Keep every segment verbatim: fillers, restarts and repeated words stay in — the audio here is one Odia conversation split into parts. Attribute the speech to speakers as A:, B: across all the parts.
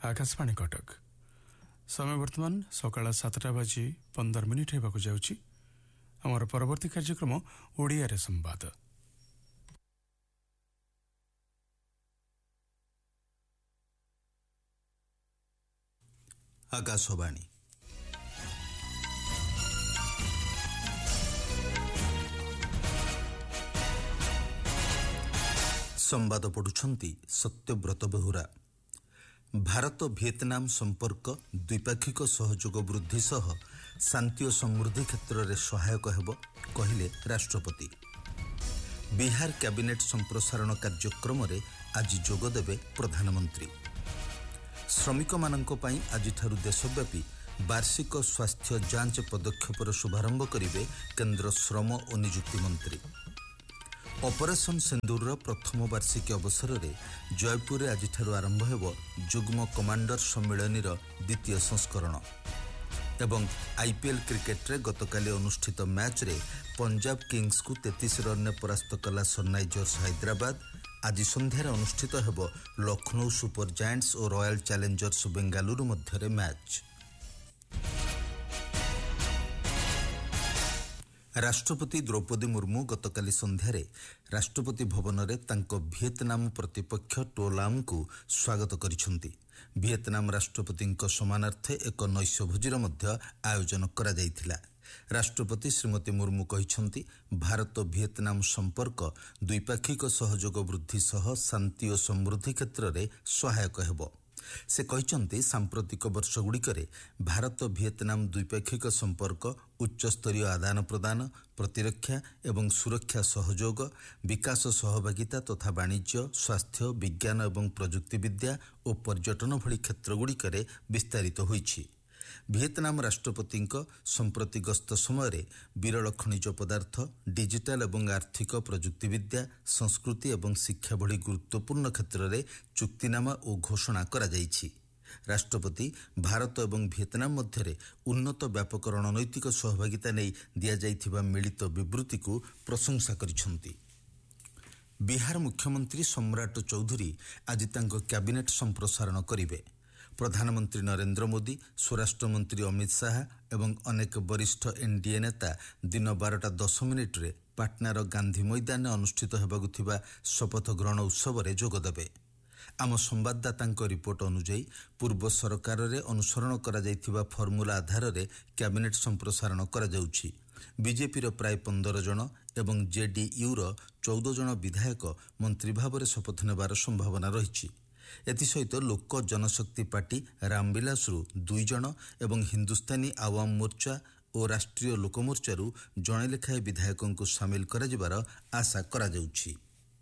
A: आकाशवाणी कटक समय वर्तमान सकाळ सातटा बाजी पंदर मिनिट होगा जाऊँगी। आमर परवर्ती कार्यक्रम ओडिया रे संवाद।
B: आकाशवाणी संवाद पढ़ुछंती सत्यव्रत बेहुरा। भारत वियतनाम संपर्क द्विपाक्षिक सहयोग वृद्धि सह शांति और समृद्धि क्षेत्र में सहायक हेब कहिले राष्ट्रपति। बिहार कैबिनेट संप्रसारण कार्यक्रम में आज जोगदेवे प्रधानमंत्री। श्रमिक मानंको पाई आजिठारु देशव्यापी वार्षिक स्वास्थ्य जांच पदक्षेपर शुभारंभ करिवे केंद्र श्रम और नियुक्ति मंत्री। ऑपरेशन सिंदूर प्रथम वार्षिकी अवसर में जयपुर में आज आरंभ हेब जुग्म कमांडर सम्मिलनीर द्वितीय संस्करण। एवं आईपीएल क्रिकेट रे गतकाली अनुष्ठित मैच रे पंजाब किंग्स को तैंतीस रन ने परास्त कला सनराइजर्स हैदराबाद। आज संध्यार अनुष्ठित हेब लखनऊ सुपर जायंट्स और रॉयल चैलेंजर्स बेंगालुरु मध्य मैच। राष्ट्रपति द्रौपदी मुर्मू गतकाली संध्यारे राष्ट्रपति भवन में तांको वियतनाम प्रतिपक्ष टो लाम को स्वागत करिसेंती। वियतनाम राष्ट्रपति सम्मानार्थे एक नैशभोजीर मध्य आयोजन करा जायथिला। राष्ट्रपति श्रीमती मुर्मू कहिसेंती भारत वियतनाम संपर्क द्विपाक्षिक सहयोग वृद्धि सह शांति और समृद्धि क्षेत्र में सहायक हेब। से कहते सांप्रतिक वर्ष गुड़िकरे भारत वियतनाम द्विपाक्षिक संपर्क उच्चस्तरीय आदान प्रदान प्रतिरक्षा एवं सुरक्षा सहयोग विकास सहभागिता तथा वाणिज्य स्वास्थ्य विज्ञान एवं प्रजुक्ति विद्या और पर्यटन भली क्षेत्र गुड़िकरे विस्तारित होईछि। वियतनाम राष्ट्रपति संप्रति गस्त समय विरल खनिज पदार्थ डिजिटल एवं आर्थिक प्रजुक्ति विद्या संस्कृति एवं शिक्षा भली गुरुत्वपूर्ण क्षेत्र में चुक्तिनामा और घोषणा करा जाइछि। राष्ट्रपति भारत एवं वियतनाम मध्य उन्नत व्यापक रणनैतिक सहभागिता नहीं दिया जाइथिबा मिलित विवृत्ति को प्रशंसा करिसेंती। बिहार मुख्यमंत्री सम्राट चौधरी आज तांको कैबिनेट संप्रसारण करिवे। प्रधानमंत्री नरेंद्र मोदी स्वराष्ट्र मंत्री अमित शाह एवं अनेक वरिष्ठ एनडीए नेता दिन बारटा दस मिनिट रे पाटनार गांधी मैदान अनुष्ठित हेबाकु थिबा शपथ ग्रहण उत्सव रे जोगदेवे। आम संवाददाता रिपोर्ट अनुसार पूर्व सरकार रे अनुसरण करा जायथिबा फर्मुला आधार रे कैबिनेट संप्रसारण करा जाउछि। बीजेपी रो प्राय पंद्रह जन एवं जेडीयू रो चौदह जन विधायक मंत्री भाव में शपथ नेबार संभावना रहिछि। एथिसहित लोक जनशक्ति पार्टी रामविलासरू दुई जन एवं हिंदुस्तानी आवाम मोर्चा और राष्ट्रीय लोकमोर्चारू जणे लेखाए विधायकों को सामिल कराजिबार आशा करा जाउछि।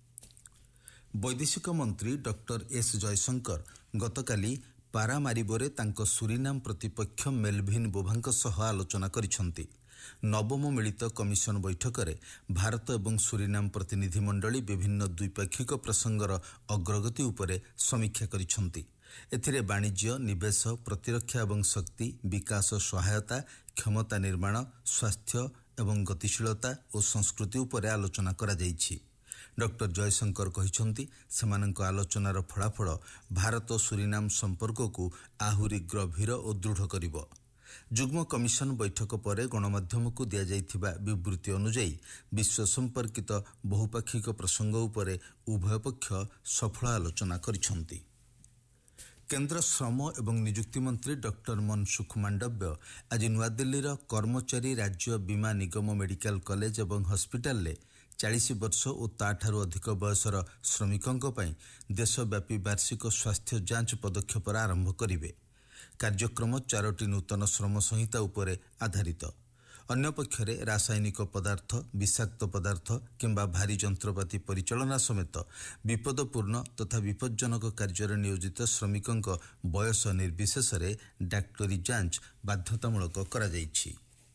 B: वैदेशिक मंत्री डॉक्टर एस जयशंकर गतकाली पारामारिबोरे तांको सुरीनाम प्रतिपक्ष मेलभिन बोभांक सह आलोचना करिसेंती। नवम मिलित कमिशन बैठक में भारत एवं सुरीनाम प्रतिनिधि मंडली विभिन्न द्विपाक्षिक प्रसंगर अग्रगति उपरे समीक्षा करिसेंती। एथिरे वाणिज्य निवेश प्रतिरक्षा एवं शक्ति विकास सहायता क्षमता निर्माण स्वास्थ्य एवं गतिशीलता और संस्कृति उपरे आलोचना करा जाइछि। डॉक्टर जयशंकर कहिसेंती सेमानंक आलोचनार फलाफल भारत और सुरीनाम संपर्क को आहुरी गभीर और दृढ़ करिबो। जुग्म कमिशन बैठक पर गणमाध्यम को दिया जाइथिबा विवृत्ति अनुसार विश्व संपर्कित बहुपाक्षिक प्रसंग उपरे उभय पक्ष सफल आलोचना करिसेंती। केंद्र श्रम एवं नियुक्ति मंत्री डॉक्टर मनसुख मांडव्य आज नुआदिल्लीर कर्मचारी राज्य बीमा निगम मेडिकल कॉलेज एवं हॉस्पिटल ले चालीस वर्ष और ताठारु अधिक बयसर श्रमिकों पई देशव्यापी वार्षिक स्वास्थ्य जांच पदक्षेप आरंभ करिवे। कार्यक्रम चारोटी नूतन श्रम संहिता उपरे आधारित। अन्य पक्षरे रासायनिक पदार्थ विषाक्त पदार्थ किंबा भारी जंत्रपाति परिचालना समेत विपदपूर्ण तथा विपज्जनक कार्य नियोजित श्रमिकों बयस निर्विशेष डाक्टरी जांच बाध्यतामूलक करा जाइछि।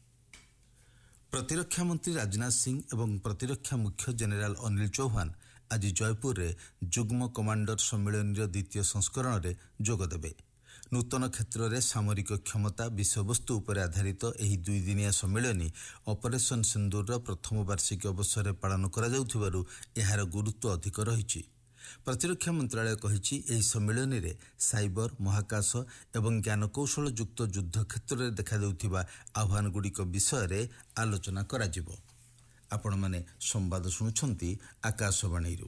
B: प्रतिरक्षा मंत्री राजनाथ सिंह एवं प्रतिरक्षा मुख्य जेनेराल अनिल चौहान आज जयपुर रे जुग्म कमांडर सम्मिलनीर द्वितीय संस्करण रे जोगदेवे। नूतन क्षेत्र में सामरिक क्षमता विषयवस्तु उपर आधारित एही दुई दिनिया सम्मेलनी ऑपरेशन सिंदूर प्रथम वार्षिकी अवसर में पालन करा जाउथिबारु एहार गुरुत्व अधिक रहिछि। ପ୍ରତିରକ୍ଷା ମନ୍ତ୍ରଣାଳୟ କହିଛି ଏହି ସମ୍ମିଳନୀରେ ସାଇବର, ମହାକାଶ ଏବଂ ଜ୍ଞାନକୌଶଳ ଯୁକ୍ତ ଯୁଦ୍ଧ କ୍ଷେତ୍ରରେ ଦେଖାଦେଉଥିବା ଆହ୍ୱାନଗୁଡ଼ିକ ବିଷୟରେ ଆଲୋଚନା କରାଯିବ। ଆପଣମାନେ ସମ୍ବାଦ ଶୁଣୁଛନ୍ତି ଆକାଶବାଣୀରୁ।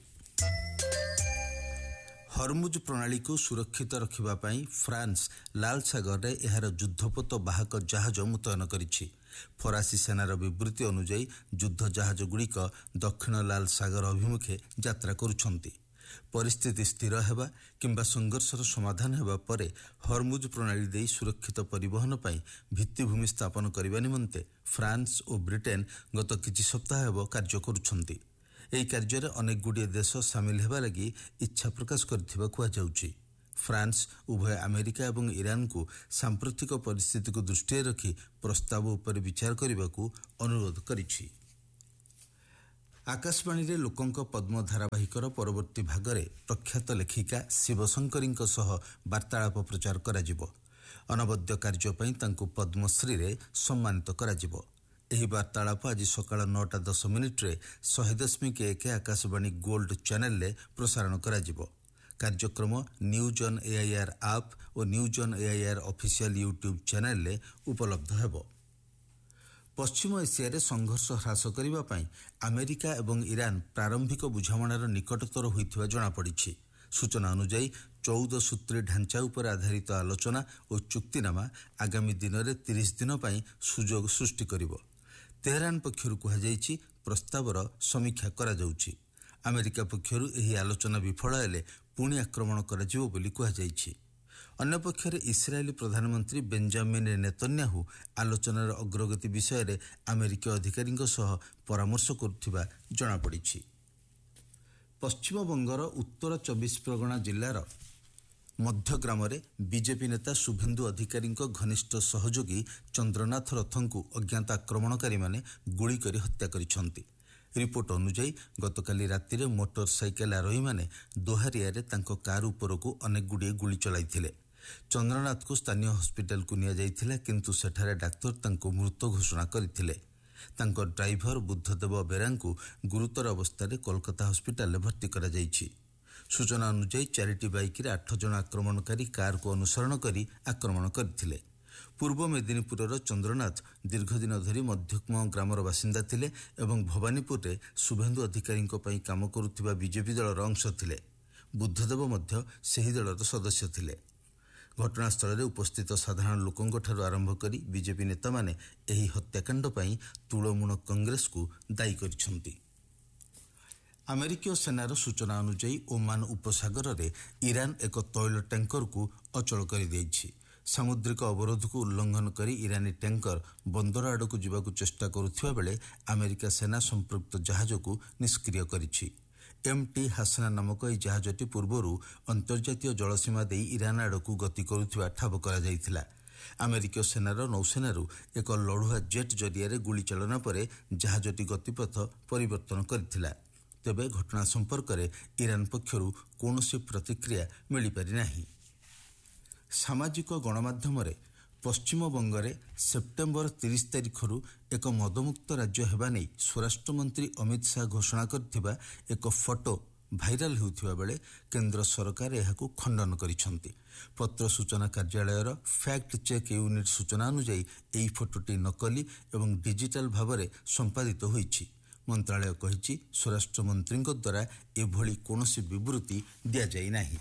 B: ହରମୁଜ ପ୍ରଣାଳୀକୁ ସୁରକ୍ଷିତ ରଖିବା ପାଇଁ ଫ୍ରାନ୍ସ ଲାଲ ସାଗରରେ ଏହାର ଯୁଦ୍ଧପୋତ ବାହକ ଜାହାଜ ମୁତୟନ କରିଛି। ଫରାସୀ ସେନାର ବିବୃତ୍ତି ଅନୁଯାୟୀ ଯୁଦ୍ଧ ଜାହାଜଗୁଡ଼ିକ ଦକ୍ଷିଣ ଲାଲ ସାଗର ଅଭିମୁଖେ ଯାତ୍ରା କରୁଛନ୍ତି। ପରିସ୍ଥିତି ସ୍ଥିର ହେବା କିମ୍ବା ସଂଘର୍ଷର ସମାଧାନ ହେବା ପରେ ହରମୁଜ ପ୍ରଣାଳୀ ଦେଇ ସୁରକ୍ଷିତ ପରିବହନ ପାଇଁ ଭିତ୍ତିଭୂମି ସ୍ଥାପନ କରିବା ନିମନ୍ତେ ଫ୍ରାନ୍ସ ଓ ବ୍ରିଟେନ ଗତ କିଛି ସପ୍ତାହ ହେବ କାର୍ଯ୍ୟ କରୁଛନ୍ତି। ଏହି କାର୍ଯ୍ୟରେ ଅନେକଗୁଡ଼ିଏ ଦେଶ ସାମିଲ ହେବା ଲାଗି ଇଚ୍ଛା ପ୍ରକାଶ କରିଥିବା କୁହାଯାଉଛି। ଫ୍ରାନ୍ସ ଉଭୟ ଆମେରିକା ଏବଂ ଇରାନକୁ ସାମ୍ପ୍ରତିକ ପରିସ୍ଥିତିକୁ ଦୃଷ୍ଟିରେ ରଖି ପ୍ରସ୍ତାବ ଉପରେ ବିଚାର କରିବାକୁ ଅନୁରୋଧ କରିଛି। ଆକାଶବାଣୀରେ ଲୋକଙ୍କ ପଦ୍ମ ଧାରାବାହିକର ପରବର୍ତ୍ତୀ ଭାଗରେ ପ୍ରଖ୍ୟାତ ଲେଖିକା ଶିବଶଙ୍କରୀଙ୍କ ସହ ବାର୍ତ୍ତାଳାପ ପ୍ରଚାର କରାଯିବ। ଅନବଦ୍ୟ କାର୍ଯ୍ୟ ପାଇଁ ତାଙ୍କୁ ପଦ୍ମଶ୍ରୀରେ ସମ୍ମାନିତ କରାଯିବ। ଏହି ବାର୍ତ୍ତାଳାପ ଆଜି ସକାଳ ନଅଟା ଦଶ ମିନିଟ୍ରେ ଶହେ ଦଶମିକ ଏକ ଆକାଶବାଣୀ ଗୋଲ୍ଡ ଚ୍ୟାନେଲରେ ପ୍ରସାରଣ କରାଯିବ। କାର୍ଯ୍ୟକ୍ରମ news on AIR app O news on AIR official YouTube ଚ୍ୟାନେଲରେ ଉପଲବ୍ଧ ହେବ। ପଶ୍ଚିମ ଏସିଆରେ ସଂଘର୍ଷ ହ୍ରାସ କରିବା ପାଇଁ ଆମେରିକା ଏବଂ ଇରାନ ପ୍ରାରମ୍ଭିକ ବୁଝାମଣାର ନିକଟତର ହୋଇଥିବା ଜଣାପଡ଼ିଛି। ସୂଚନା ଅନୁଯାୟୀ ଚଉଦ ସୂତ୍ରୀ ଢାଞ୍ଚା ଉପରେ ଆଧାରିତ ଆଲୋଚନା ଓ ଚୁକ୍ତିନାମା ଆଗାମୀ ଦିନରେ ତିରିଶ ଦିନ ପାଇଁ ସୁଯୋଗ ସୃଷ୍ଟି କରିବ। ତେହରାନ ପକ୍ଷରୁ କୁହାଯାଇଛି ପ୍ରସ୍ତାବର ସମୀକ୍ଷା କରାଯାଉଛି। ଆମେରିକା ପକ୍ଷରୁ ଏହି ଆଲୋଚନା ବିଫଳ ହେଲେ ପୁଣି ଆକ୍ରମଣ କରାଯିବ ବୋଲି କୁହାଯାଇଛି। ଅନ୍ୟପକ୍ଷରେ ଇସ୍ରାଏଲି ପ୍ରଧାନମନ୍ତ୍ରୀ ବେଞ୍ଜାମିନ ନେତନ୍ୟାହୁ ଆଲୋଚନାର ଅଗ୍ରଗତି ବିଷୟରେ ଆମେରିକୀୟ ଅଧିକାରୀଙ୍କ ସହ ପରାମର୍ଶ କରୁଥିବା ଜଣାପଡ଼ିଛି। ପଶ୍ଚିମବଙ୍ଗର ଉତ୍ତର ଚବିଶ ପ୍ରଗଣା ଜିଲ୍ଲାର ମଧ୍ୟଗ୍ରାମରେ ବିଜେପି ନେତା ଶୁଭେନ୍ଦୁ ଅଧିକାରୀଙ୍କ ଘନିଷ୍ଠ ସହଯୋଗୀ ଚନ୍ଦ୍ରନାଥ ରଥଙ୍କୁ ଅଜ୍ଞାତ ଆକ୍ରମଣକାରୀମାନେ ଗୁଳି କରି ହତ୍ୟା କରିଛନ୍ତି। ରିପୋର୍ଟ ଅନୁଯାୟୀ ଗତକାଲି ରାତିରେ ମୋଟର ସାଇକେଲ ଆରୋହୀମାନେ ଦୋହାରିଆରେ ତାଙ୍କ କାର୍ ଉପରକୁ ଅନେକଗୁଡ଼ିଏ ଗୁଳି ଚଳାଇଥିଲେ। ଚନ୍ଦ୍ରନାଥଙ୍କୁ ସ୍ଥାନୀୟ ହସ୍ପିଟାଲକୁ ନିଆଯାଇଥିଲା, କିନ୍ତୁ ସେଠାରେ ଡାକ୍ତର ତାଙ୍କୁ ମୃତ ଘୋଷଣା କରିଥିଲେ। ତାଙ୍କ ଡ୍ରାଇଭର ବୁଦ୍ଧଦେବ ବେରାଙ୍କୁ ଗୁରୁତର ଅବସ୍ଥାରେ କୋଲକାତା ହସ୍ପିଟାଲରେ ଭର୍ତ୍ତି କରାଯାଇଛି। ସୂଚନା ଅନୁଯାୟୀ ଚାରିଟି ବାଇକ୍ରେ ଆଠ ଜଣ ଆକ୍ରମଣକାରୀ କାର୍କୁ ଅନୁସରଣ କରି ଆକ୍ରମଣ କରିଥିଲେ। ପୂର୍ବ ମେଦିନୀପୁରର ଚନ୍ଦ୍ରନାଥ ଦୀର୍ଘଦିନ ଧରି ମଧ୍ୟକ୍ମ ଗ୍ରାମର ବାସିନ୍ଦା ଥିଲେ ଏବଂ ଭବାନୀପୁରରେ ଶୁଭେନ୍ଦୁ ଅଧିକାରୀଙ୍କ ପାଇଁ କାମ କରୁଥିବା ବିଜେପି ଦଳର ଅଂଶ ଥିଲେ। ବୁଦ୍ଧଦେବ ମଧ୍ୟ ସେହି ଦଳର ସଦସ୍ୟ ଥିଲେ। ଘଟଣାସ୍ଥଳରେ ଉପସ୍ଥିତ ସାଧାରଣ ଲୋକଙ୍କଠାରୁ ଆରମ୍ଭ କରି ବିଜେପି ନେତାମାନେ ଏହି ହତ୍ୟାକାଣ୍ଡ ପାଇଁ ତୃଣମୂଳ କଂଗ୍ରେସକୁ ଦାୟୀ କରିଛନ୍ତି। ଆମେରିକୀୟ ସେନାର ସୂଚନା ଅନୁଯାୟୀ ଓମାନ ଉପସାଗରରେ ଇରାନ ଏକ ତୈଳ ଟ୍ୟାଙ୍କରକୁ ଅଚଳ କରିଦେଇଛି। ସାମୁଦ୍ରିକ ଅବରୋଧକୁ ଉଲ୍ଲଂଘନ କରି ଇରାନୀ ଟ୍ୟାଙ୍କର ବନ୍ଦର ଆଡ଼କୁ ଯିବାକୁ ଚେଷ୍ଟା କରୁଥିବା ବେଳେ ଆମେରିକା ସେନା ସମ୍ପୃକ୍ତ ଜାହାଜକୁ ନିଷ୍କ୍ରିୟ କରିଛି। ଏମ୍ ଟି ହାସନା ନାମକ ଏହି ଜାହାଜଟି ପୂର୍ବରୁ ଅନ୍ତର୍ଜାତୀୟ ଜଳସୀମା ଦେଇ ଇରାନ ଆଡ଼କୁ ଗତି କରୁଥିବା ଠାବ କରାଯାଇଥିଲା। ଆମେରିକୀୟ ସେନାର ନୌସେନାରୁ ଏକ ଲଢୁଆ ଜେଟ୍ ଜରିଆରେ ଗୁଳିଚାଳନା ପରେ ଜାହାଜଟି ଗତିପଥ ପରିବର୍ତ୍ତନ କରିଥିଲା। ତେବେ ଘଟଣା ସମ୍ପର୍କରେ ଇରାନ ପକ୍ଷରୁ କୌଣସି ପ୍ରତିକ୍ରିୟା ମିଳିପାରି ନାହିଁ। ସାମାଜିକ ଗଣମାଧ୍ୟମରେ ପଶ୍ଚିମବଙ୍ଗରେ ସେପ୍ଟେମ୍ବର ତିରିଶ ତାରିଖରୁ ଏକ ମଦମୁକ୍ତ ରାଜ୍ୟ ହେବା ନେଇ ସ୍ୱରାଷ୍ଟ୍ରମନ୍ତ୍ରୀ ଅମିତ ଶାହା ଘୋଷଣା କରିଥିବା ଏକ ଫଟୋ ଭାଇରାଲ ହେଉଥିବା ବେଳେ କେନ୍ଦ୍ର ସରକାର ଏହାକୁ ଖଣ୍ଡନ କରିଛନ୍ତି। ପତ୍ର ସୂଚନା କାର୍ଯ୍ୟାଳୟର ଫ୍ୟାକ୍ଟ ଚେକ୍ ୟୁନିଟ୍ ସୂଚନା ଅନୁଯାୟୀ ଏହି ଫଟୋଟି ନକଲି ଏବଂ ଡିଜିଟାଲ ଭାବରେ ସମ୍ପାଦିତ ହୋଇଛି। ମନ୍ତ୍ରଣାଳୟ କହିଛି ସ୍ୱରାଷ୍ଟ୍ରମନ୍ତ୍ରୀଙ୍କ ଦ୍ୱାରା ଏଭଳି କୌଣସି ବିବୃତ୍ତି ଦିଆଯାଇ ନାହିଁ।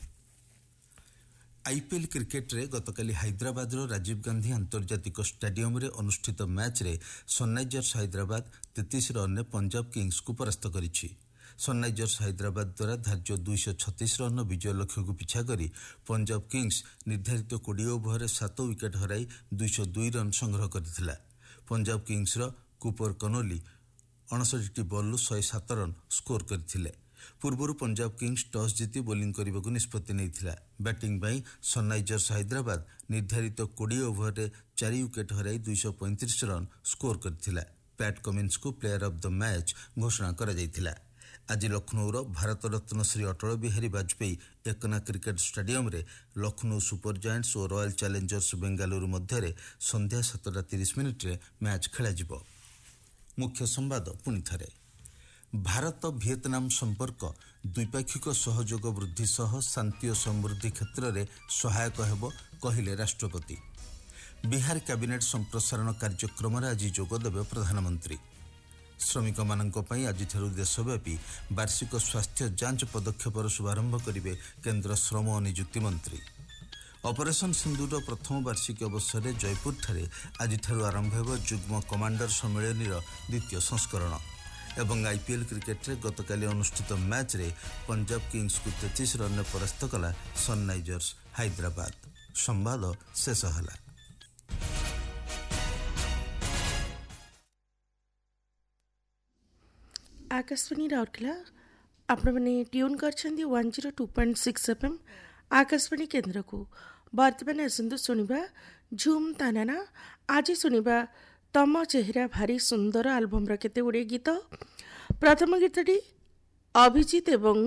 B: ଆଇପିଏଲ୍ କ୍ରିକେଟରେ ଗତକାଲି ହାଇଦ୍ରାବାଦର ରାଜୀବ ଗାନ୍ଧୀ ଆନ୍ତର୍ଜାତିକ ଷ୍ଟାଡିୟମରେ ଅନୁଷ୍ଠିତ ମ୍ୟାଚ୍ରେ ସନ୍ରାଇଜର୍ସ ହାଇଦ୍ରାବାଦ ତେତିଶ ରନ୍ରେ ପଞ୍ଜାବ କିଙ୍ଗସକୁ ପରାସ୍ତ କରିଛି। ସନ୍ରାଇଜର୍ସ ହାଇଦ୍ରାବାଦ ଦ୍ୱାରା ଧାର୍ଯ୍ୟ ଦୁଇଶହ ଛତିଶ ରନ୍ର ବିଜୟ ଲକ୍ଷ୍ୟକୁ ପିଛା କରି ପଞ୍ଜାବ କିଙ୍ଗସ ନିର୍ଦ୍ଧାରିତ କୋଡ଼ିଏ ଓଭରରେ ସାତ ୱିକେଟ୍ ହରାଇ ଦୁଇଶହ ଦୁଇ ରନ୍ ସଂଗ୍ରହ କରିଥିଲା। ପଞ୍ଜାବ କିଙ୍ଗସର କୁପର କନୋଲି ଅଣଷଠିଟି ବଲ୍ରୁ ଶହେ ସାତ ରନ୍ ସ୍କୋର କରିଥିଲେ। ପୂର୍ବରୁ ପଞ୍ଜାବ କିଙ୍ଗସ ଟସ୍ ଜିତି ବୋଲିଂ କରିବାକୁ ନିଷ୍ପତ୍ତି ନେଇଥିଲା। ବ୍ୟାଟିଂ ପାଇଁ ସନ୍ରାଇଜର୍ସ ହାଇଦ୍ରାବାଦ ନିର୍ଦ୍ଧାରିତ କୋଡ଼ିଏ ଓଭରରେ ଚାରି ୱିକେଟ୍ ହରାଇ ଦୁଇଶହ ପଇଁତିରିଶ ରନ୍ ସ୍କୋର କରିଥିଲା। Pat କମିନ୍ସକୁ player of the match ଘୋଷଣା କରାଯାଇଥିଲା। ଆଜି ଲକ୍ଷ୍ନୌର ଭାରତରତ୍ନ ଶ୍ରୀ ଅଟଳ ବିହାରୀ ବାଜପେୟୀ ଏକନା କ୍ରିକେଟ ଷ୍ଟାଡିୟମରେ ଲକ୍ଷ୍ନୌ ସୁପର ଜାଏଣ୍ଟସ ଓ ରୟାଲ ଚ୍ୟାଲେଞ୍ଜର୍ସ ବେଙ୍ଗାଲୁରୁ ମଧ୍ୟରେ ସନ୍ଧ୍ୟା ସାତଟା ତିରିଶ ମିନିଟ୍ରେ ମ୍ୟାଚ୍ ଖେଳାଯିବ। ମୁଖ୍ୟ ସମ୍ବାଦ ପୁଣିଥରେ। ଭାରତ ଭିଏତନାମ ସମ୍ପର୍କ ଦ୍ୱିପାକ୍ଷିକ ସହଯୋଗ ବୃଦ୍ଧି ସହ ଶାନ୍ତି ଓ ସମୃଦ୍ଧି କ୍ଷେତ୍ରରେ ସହାୟକ ହେବ କହିଲେ ରାଷ୍ଟ୍ରପତି। ବିହାର କ୍ୟାବିନେଟ୍ ସମ୍ପ୍ରସାରଣ କାର୍ଯ୍ୟକ୍ରମରେ ଆଜି ଯୋଗଦେବେ ପ୍ରଧାନମନ୍ତ୍ରୀ। ଶ୍ରମିକମାନଙ୍କ ପାଇଁ ଆଜିଠାରୁ ଦେଶବ୍ୟାପୀ ବାର୍ଷିକ ସ୍ୱାସ୍ଥ୍ୟ ଯାଞ୍ଚ ପଦକ୍ଷେପର ଶୁଭାରମ୍ଭ କରିବେ କେନ୍ଦ୍ର ଶ୍ରମ ଓ ନିଯୁକ୍ତି ମନ୍ତ୍ରୀ। ଅପରେସନ୍ ସିନ୍ଦୁରର ପ୍ରଥମ ବାର୍ଷିକୀ ଅବସରରେ ଜୟପୁରଠାରେ ଆଜିଠାରୁ ଆରମ୍ଭ ହେବ ଯୁଗ୍ମ କମାଣ୍ଡର ସମ୍ମିଳନୀର ଦ୍ୱିତୀୟ ସଂସ୍କରଣ। ଏବଂ ଆଇପିଏଲ୍ କ୍ରିକେଟରେ ଗତକାଲି ଅନୁଷ୍ଠିତ ମ୍ୟାଚ୍ରେ ପଞ୍ଜାବ କିଙ୍ଗସକୁ ତେତିଶ ରନ୍ରେ ପରାସ୍ତ କଲା ସନ୍ରାଇଜର୍ସ ହାଇଦ୍ରାବାଦ। ସମ୍ବାଦ ଶେଷ ହେଲା।
C: आकाशवाणी राउरकेला आपने ट्यून कर one zero two point six F M Akashvani केन्द्र को बर्तमान आसतु शुणा झुम तानाना। आज शुणा तम चेहरा भारी सुंदर आल्बम केते गुड़े गीत। प्रथम गीतटी अभिजीत एवं